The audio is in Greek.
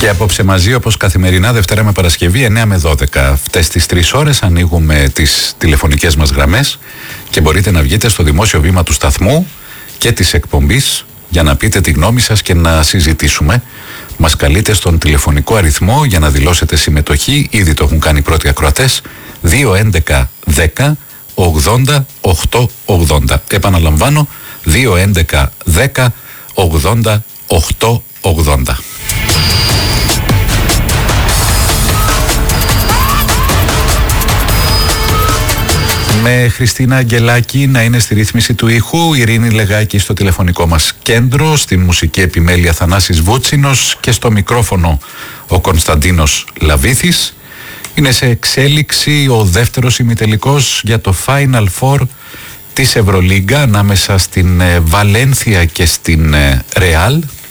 Και απόψε μαζί, όπως καθημερινά, Δευτέρα με Παρασκευή, 9 με 12. Αυτές τις 3 ώρες ανοίγουμε τις τηλεφωνικές μας γραμμές και μπορείτε να βγείτε στο δημόσιο βήμα του σταθμού και της εκπομπής για να πείτε τη γνώμη σας και να συζητήσουμε. Μας καλείτε στον τηλεφωνικό αριθμό για να δηλώσετε συμμετοχή. Ήδη το έχουν κάνει οι πρώτοι ακροατές. 211 10 80 880. Επαναλαμβάνω, 211 10 80 880. Με Χριστίνα Αγγελάκη να είναι στη ρύθμιση του ήχου, Ειρήνη Λεγάκη στο τηλεφωνικό μας κέντρο, στην μουσική επιμέλεια Θανάσης Βούτσινος και στο μικρόφωνο ο Κωνσταντίνος Λαβίθης. Είναι σε εξέλιξη ο δεύτερος ημιτελικός για το Final Four της Ευρωλίγκα ανάμεσα στην Βαλένθια και στην Ρεάλ.